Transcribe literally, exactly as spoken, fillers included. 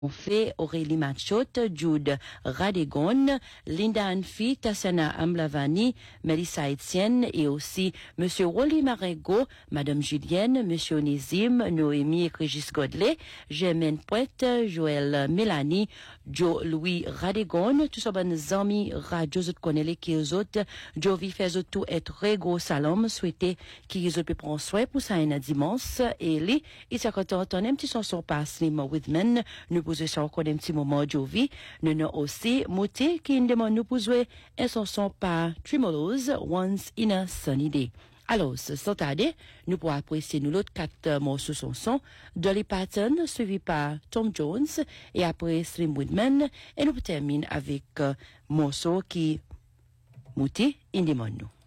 On fait Aurélie Machot, Jude Radegon, Linda Anfi, Tassana Amlavani, Melissa Etienne et aussi Monsieur Rolly Marego, Madame Julienne, Monsieur Onésime, Noémie et Régis Godlet, Germaine Poète, Joël Mélanie, Joe Louis Radegon, tous ces bonnes amis radio autres connaissent qui eux autres, Joe vi fait tout être très gros salam, souhaiter qu'ils autres prendre soin pour ça un dimanche et les, il s'est content un petit chanson par Slim Whitman, nous posons encore un petit moment Jovi, nous avons aussi Mouté qui nous demande nous poser un chanson par Tremolos, Once in a Sunny Day. Alors, sans tarder, nous pourrons apprécier nous l'autre quatre morceaux chansons, Dolly Parton, suivi par Tom Jones, et après Slim Whitman, et nous terminons avec euh, morceau qui Mouté in demande nous.